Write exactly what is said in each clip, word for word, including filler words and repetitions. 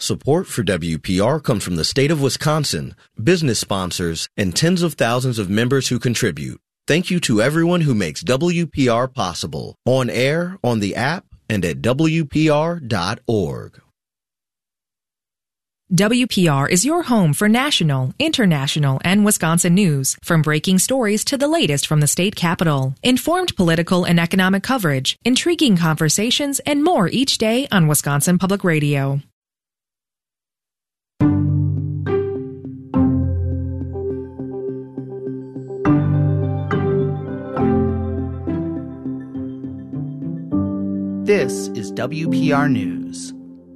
Support for W P R comes from the state of Wisconsin, business sponsors, and tens of thousands of members who contribute. Thank you to everyone who makes W P R possible, on air, on the app, and at W P R dot org. W P R is your home for national, international, and Wisconsin news, from breaking stories to the latest from the state capitol. Informed political and economic coverage, intriguing conversations, and more each day on Wisconsin Public Radio. This is W P R News.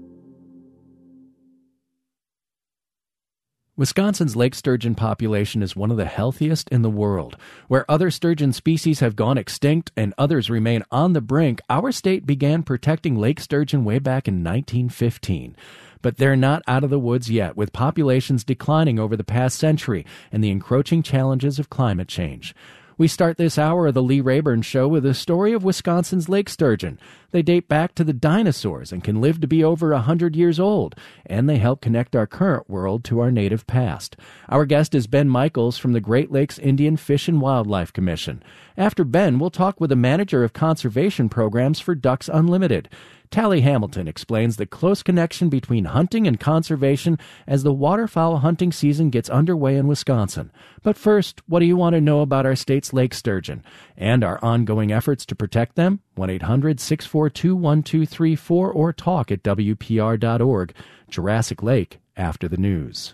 Wisconsin's lake sturgeon population is one of the healthiest in the world. Where other sturgeon species have gone extinct and others remain on the brink, our state began protecting lake sturgeon way back in nineteen fifteen. But they're not out of the woods yet, with populations declining over the past century and the encroaching challenges of climate change. We start this hour of the Lee Rayburn Show with a story of Wisconsin's lake sturgeon. They date back to the dinosaurs and can live to be over one hundred years old, and they help connect our current world to our native past. Our guest is Ben Michaels from the Great Lakes Indian Fish and Wildlife Commission. After Ben, we'll talk with the manager of conservation programs for Ducks Unlimited. Tally Hamilton explains the close connection between hunting and conservation as the waterfowl hunting season gets underway in Wisconsin. But first, what do you want to know about our state's lake sturgeon and our ongoing efforts to protect them? one eight hundred six four two one two three four or talk at W P R dot org. Jurassic Lake after the news.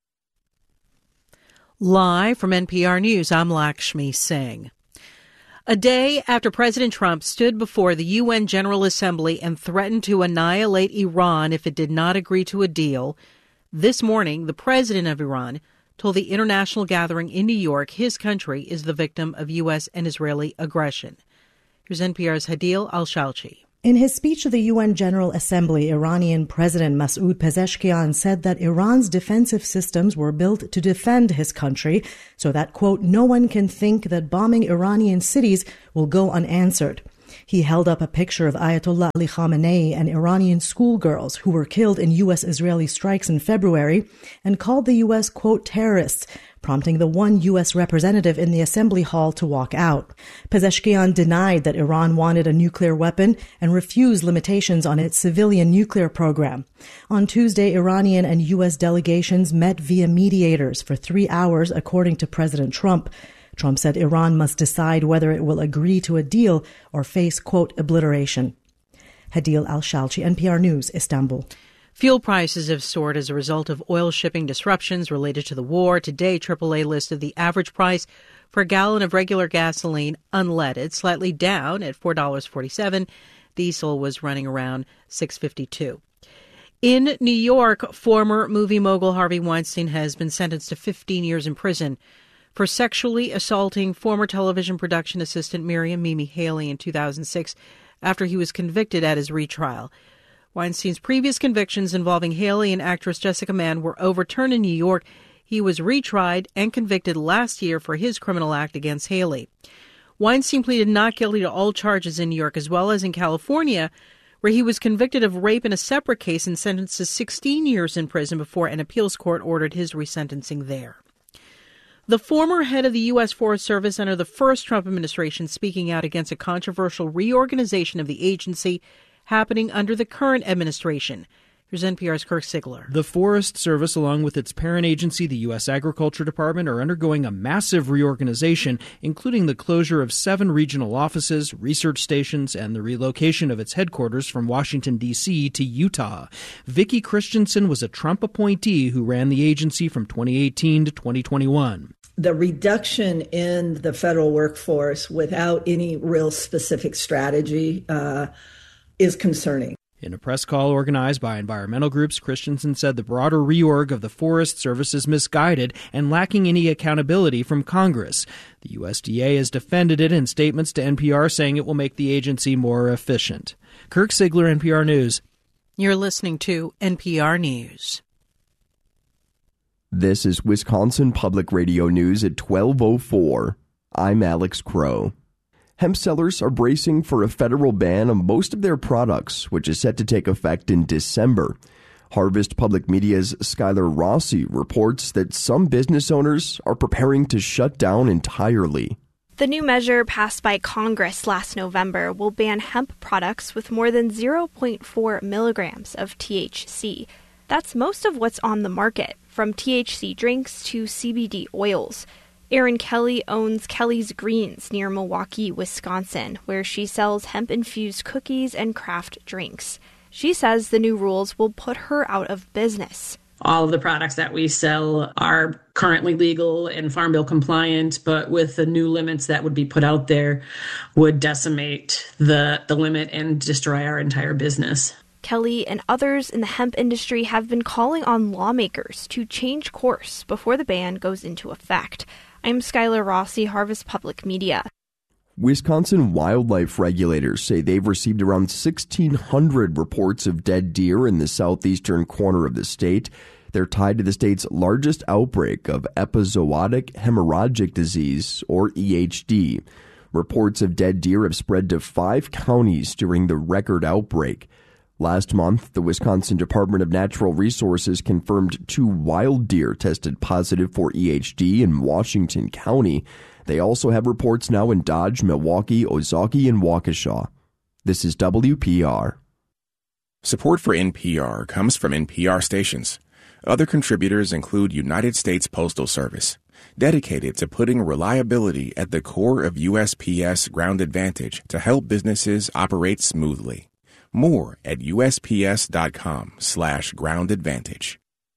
Live from N P R News, I'm Lakshmi Singh. A day after President Trump stood before the U N General Assembly and threatened to annihilate Iran if it did not agree to a deal, this morning the president of Iran told the international gathering in New York his country is the victim of U S and Israeli aggression. Here's N P R's Hadil Al-Shalchi. In his speech to the U N General Assembly, Iranian President Masoud Pezeshkian said that Iran's defensive systems were built to defend his country so that, quote, no one can think that bombing Iranian cities will go unanswered. He held up a picture of Ayatollah Ali Khamenei and Iranian schoolgirls who were killed in U S-Israeli strikes in February and called the U S, quote, terrorists, prompting the one U S representative in the assembly hall to walk out. Pezeshkian denied that Iran wanted a nuclear weapon and refused limitations on its civilian nuclear program. On Tuesday, Iranian and U S delegations met via mediators for three hours, according to President Trump. Trump said Iran must decide whether it will agree to a deal or face, quote, obliteration. Hadil Al-Shalchi, N P R News, Istanbul. Fuel prices have soared as a result of oil shipping disruptions related to the war. Today, triple A listed the average price for a gallon of regular gasoline unleaded slightly down at four dollars and forty-seven cents. Diesel was running around six dollars and fifty-two cents. In New York, former movie mogul Harvey Weinstein has been sentenced to fifteen years in prison for sexually assaulting former television production assistant Miriam Mimi Haley in two thousand six after he was convicted at his retrial. Weinstein's previous convictions involving Haley and actress Jessica Mann were overturned in New York. He was retried and convicted last year for his criminal act against Haley. Weinstein pleaded not guilty to all charges in New York as well as in California, where he was convicted of rape in a separate case and sentenced to sixteen years in prison before an appeals court ordered his resentencing there. The former head of the U S Forest Service under the first Trump administration speaking out against a controversial reorganization of the agency happening under the current administration. Here's N P R's Kirk Sigler. The Forest Service, along with its parent agency, the U S Agriculture Department, are undergoing a massive reorganization, including the closure of seven regional offices, research stations, and the relocation of its headquarters from Washington, D C to Utah. Vicki Christensen was a Trump appointee who ran the agency from twenty eighteen to twenty twenty-one. The reduction in the federal workforce without any real specific strategy uh, is concerning. In a press call organized by environmental groups, Christensen said the broader reorg of the Forest Service is misguided and lacking any accountability from Congress. The U S D A has defended it in statements to N P R, saying it will make the agency more efficient. Kirk Sigler, N P R News. You're listening to N P R News. This is Wisconsin Public Radio News at twelve oh four. I'm Alex Crow. Hemp sellers are bracing for a federal ban on most of their products, which is set to take effect in December. Harvest Public Media's Skylar Rossi reports that some business owners are preparing to shut down entirely. The new measure passed by Congress last November will ban hemp products with more than zero point four milligrams of T H C. That's most of what's on the market, from T H C drinks to C B D oils. Erin Kelly owns Kelly's Greens near Milwaukee, Wisconsin, where she sells hemp-infused cookies and craft drinks. She says the new rules will put her out of business. All of the products that we sell are currently legal and Farm Bill compliant, but with the new limits that would be put out there would decimate the, the limit and destroy our entire business. Kelly and others in the hemp industry have been calling on lawmakers to change course before the ban goes into effect. I'm Skylar Rossi, Harvest Public Media. Wisconsin wildlife regulators say they've received around sixteen hundred reports of dead deer in the southeastern corner of the state. They're tied to the state's largest outbreak of epizootic hemorrhagic disease, or E H D. Reports of dead deer have spread to five counties during the record outbreak. Last month, the Wisconsin Department of Natural Resources confirmed two wild deer tested positive for E H D in Washington County. They also have reports now in Dodge, Milwaukee, Ozaukee, and Waukesha. This is W P R. Support for N P R comes from N P R stations. Other contributors include United States Postal Service, dedicated to putting reliability at the core of U S P S Ground Advantage to help businesses operate smoothly. More at usps.com slash ground advantage.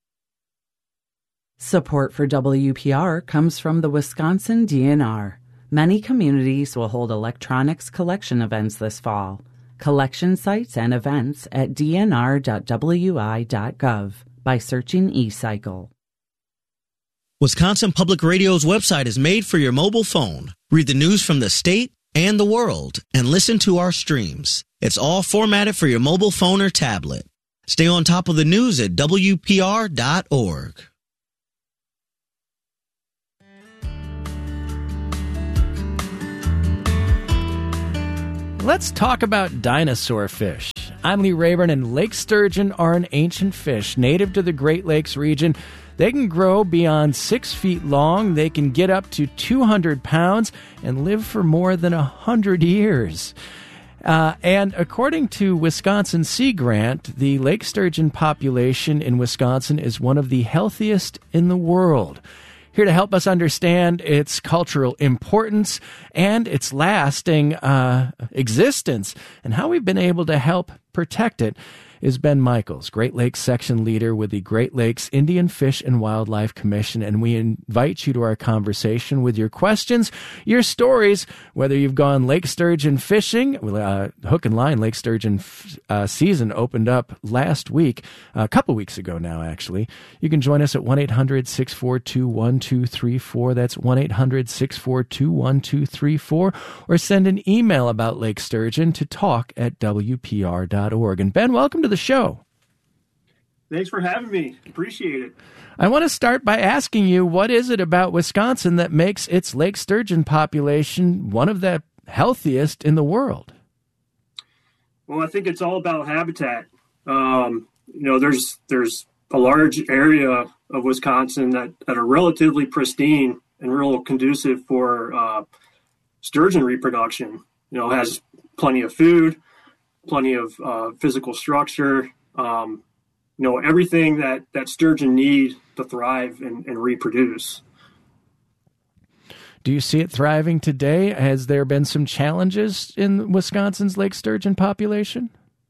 Support for W P R comes from the Wisconsin D N R. Many communities will hold electronics collection events this fall. Collection sites and events at d n r dot w i dot gov by searching eCycle. Wisconsin Public Radio's website is made for your mobile phone. Read the news from the state and the world and listen to our streams. It's all formatted for your mobile phone or tablet. Stay on top of the news at w p r dot org. Let's talk about dinosaur fish. I'm Lee Rayburn, and lake sturgeon are an ancient fish native to the Great Lakes region. They can grow beyond six feet long, they can get up to two hundred pounds, and live for more than one hundred years. Uh, and according to Wisconsin Sea Grant, the lake sturgeon population in Wisconsin is one of the healthiest in the world. Here to help us understand its cultural importance and its lasting uh, existence and how we've been able to help protect it is Ben Michaels, Great Lakes Section Leader with the Great Lakes Indian Fish and Wildlife Commission, and we invite you to our conversation with your questions, your stories, whether you've gone lake sturgeon fishing. Uh, hook and line lake sturgeon uh, season opened up last week, a couple weeks ago now, actually. You can join us at one eight hundred six four two one two three four. That's one eight hundred six four two one two three four, or send an email about lake sturgeon to talk at w p r dot org. And Ben, welcome to the show. Thanks for having me. Appreciate it. I want to start by asking you, what is it about Wisconsin that makes its lake sturgeon population one of the healthiest in the world? Well, I think it's all about habitat. Um, you know, there's there's a large area of Wisconsin that, that are relatively pristine and real conducive for uh, sturgeon reproduction. You know, has plenty of food, plenty of uh, physical structure, um, you know, everything that, that sturgeon need to thrive and, and reproduce. Do you see it thriving today? Has there been some challenges in Wisconsin's lake sturgeon population?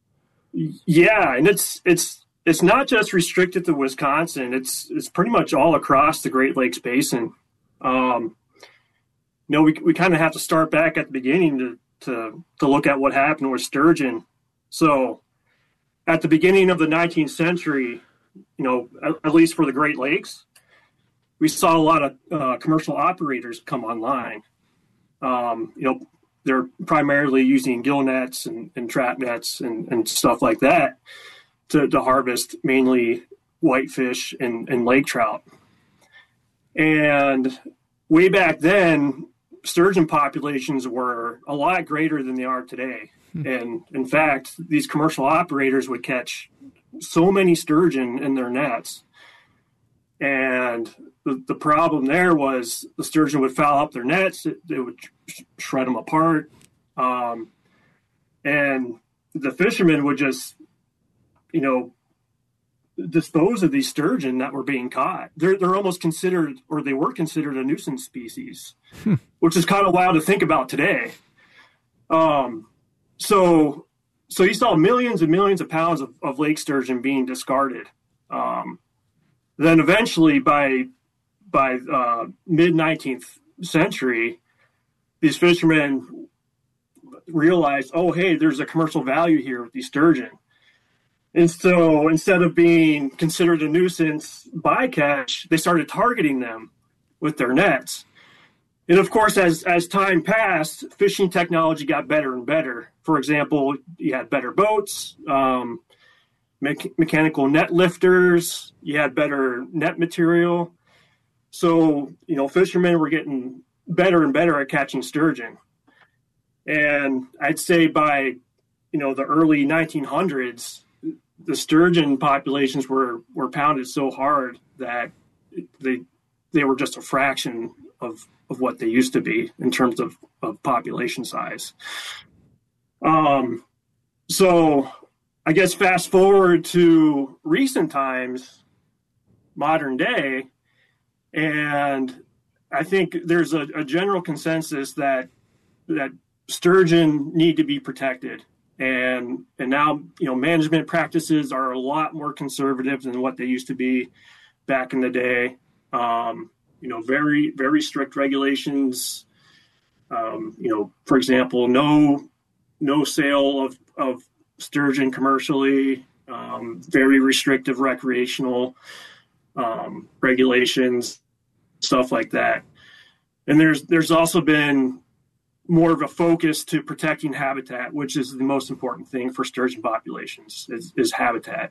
Yeah, and it's it's it's not just restricted to Wisconsin. It's it's pretty much all across the Great Lakes Basin. Um, you know, we we kind of have to start back at the beginning to to to look at what happened with sturgeon. So at the beginning of the nineteenth century, you know, at, at least for the Great Lakes, we saw a lot of uh, commercial operators come online. Um, you know, they're primarily using gill nets and, and trap nets and, and stuff like that to, to harvest mainly whitefish and, and lake trout. And way back then, sturgeon populations were a lot greater than they are today. Hmm. And in fact, these commercial operators would catch so many sturgeon in their nets. And the, the problem there was the sturgeon would foul up their nets. It, it would sh- shred them apart. Um, and the fishermen would just, you know, dispose of these sturgeon that were being caught. They're, they're almost considered, or they were considered, a nuisance species, hmm. which is kind of wild to think about today. Um, so, so you saw millions and millions of pounds of, of lake sturgeon being discarded. Um, then eventually by, by, uh, mid nineteenth century, these fishermen realized, oh, hey, there's a commercial value here with these sturgeon. And so instead of being considered a nuisance bycatch, they started targeting them with their nets. And of course, as, as time passed, fishing technology got better and better. For example, you had better boats, um, me- mechanical net lifters, you had better net material. So, you know, fishermen were getting better and better at catching sturgeon. And I'd say by, you know, the early nineteen hundreds, the sturgeon populations were, were pounded so hard that they they were just a fraction of, of what they used to be in terms of, of population size. Um, so I guess fast forward to recent times, modern day, and I think there's a, a general consensus that that sturgeon need to be protected. And and now, you know, management practices are a lot more conservative than what they used to be back in the day. Um, you know, very, very strict regulations. Um, you know, for example, no no sale of, of sturgeon commercially, um, very restrictive recreational um, regulations, stuff like that. And there's there's also been more of a focus to protecting habitat, which is the most important thing for sturgeon populations, is, is habitat.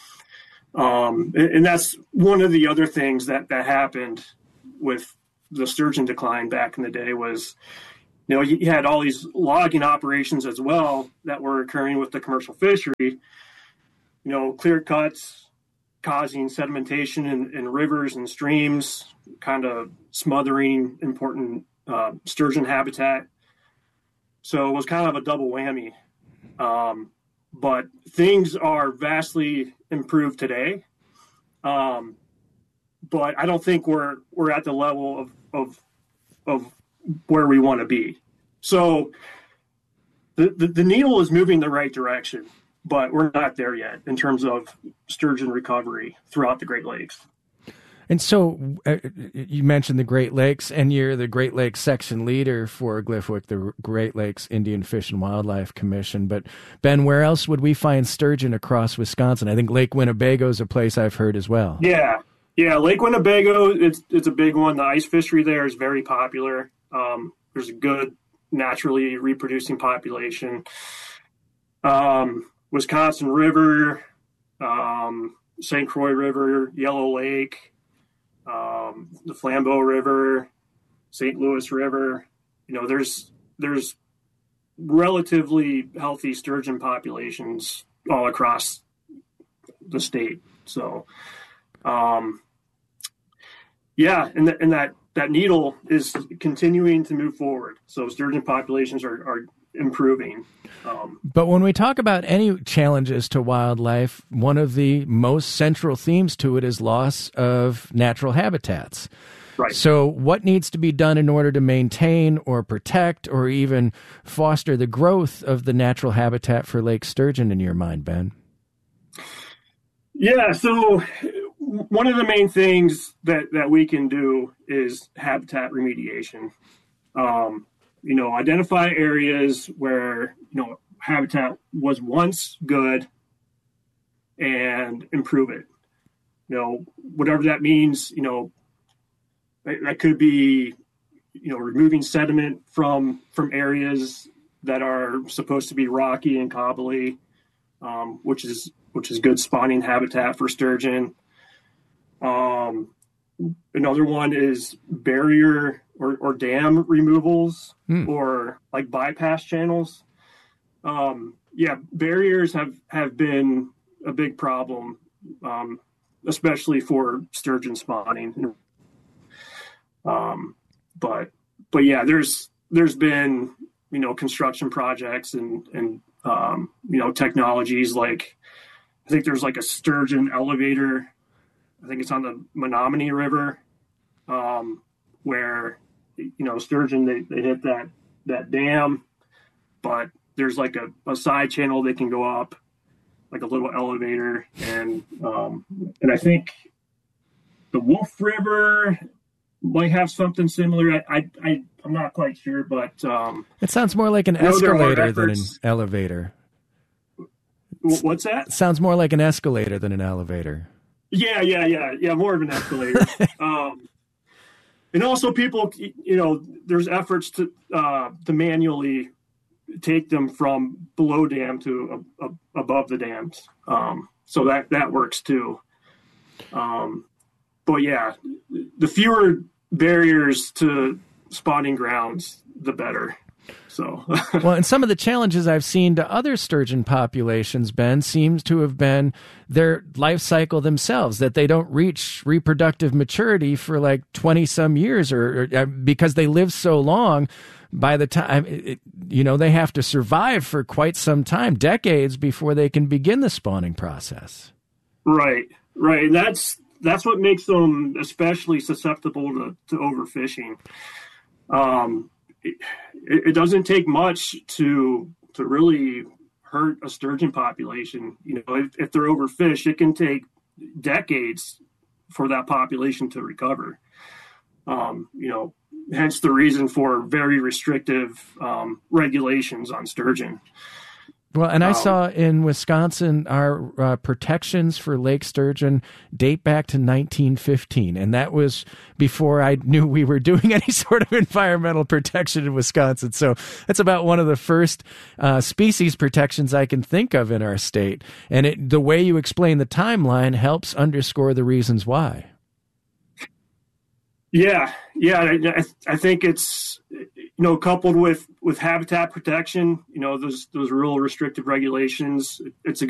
Um, and, and that's one of the other things that, that happened with the sturgeon decline back in the day was, you know, you had all these logging operations as well that were occurring with the commercial fishery, you know, clear cuts causing sedimentation in, in rivers and streams, kind of smothering important uh, sturgeon habitat. So it was kind of a double whammy. Um, but things are vastly improved today. Um, but I don't think we're we're at the level of of, of where we want to be. So the, the, the needle is moving the right direction, but we're not there yet in terms of sturgeon recovery throughout the Great Lakes. And so uh, you mentioned the Great Lakes, and you're the Great Lakes section leader for G L I F W C, the Great Lakes Indian Fish and Wildlife Commission. But Ben, where else would we find sturgeon across Wisconsin? I think Lake Winnebago is a place I've heard as well. Yeah, yeah, Lake Winnebago, it's it's a big one. The ice fishery there is very popular. Um, there's a good naturally reproducing population. Um, Wisconsin River, um, Saint Croix River, Yellow Lake. Um, the Flambeau River, Saint Louis River, you know, there's there's relatively healthy sturgeon populations all across the state. So, um, yeah, and, th- and that, that needle is continuing to move forward. So sturgeon populations are, are improving. Um, but when we talk about any challenges to wildlife, one of the most central themes to it is loss of natural habitats. Right. So what needs to be done in order to maintain or protect or even foster the growth of the natural habitat for lake sturgeon in your mind, Ben? Yeah, so one of the main things that, that we can do is habitat remediation. Um, you know, identify areas where, you know, habitat was once good and improve it. You know, whatever that means, you know, that, that could be, you know, removing sediment from, from areas that are supposed to be rocky and cobbly, um, which is, which is good spawning habitat for sturgeon. Um, another one is barrier or, or dam removals mm. or like bypass channels. Um, yeah, barriers have, have been a big problem, um, especially for sturgeon spawning. Um, but but yeah, there's there's been you know construction projects and and um, you know technologies like I think there's like a sturgeon elevator. I think it's on the Menominee River, um, where you know sturgeon they, they hit that that dam, but there's like a, a side channel they can go up, like a little elevator, and um, and I think the Wolf River might have something similar. I, I, I I'm not quite sure, but um, it sounds more like an escalator than an elevator. What's that? It sounds more like an escalator than an elevator. Yeah, yeah, yeah, yeah. More of an escalator. um, and also, people, you know, there's efforts to uh, to manually take them from below dam to uh, above the dams. Um, so that that works too. Um, but yeah, the fewer barriers to spawning grounds, the better. So, well, and some of the challenges I've seen to other sturgeon populations, Ben, seems to have been their life cycle themselves, that they don't reach reproductive maturity for like twenty some years, or, or because they live so long. By the time, it, you know, they have to survive for quite some time, decades, before they can begin the spawning process. Right, right. And that's that's what makes them especially susceptible to, to overfishing. Um, it, it doesn't take much to to really hurt a sturgeon population. You know, if, if they're overfished, it can take decades for that population to recover. Um, you know, hence the reason for very restrictive um, regulations on sturgeon. Well, and I um, saw in Wisconsin, our uh, protections for lake sturgeon date back to nineteen fifteen, and that was before I knew we were doing any sort of environmental protection in Wisconsin. So that's about one of the first uh, species protections I can think of in our state. And it, the way you explain the timeline helps underscore the reasons why. Yeah, yeah, I, I think it's, you know, coupled with, with habitat protection, you know, those those real restrictive regulations, it's a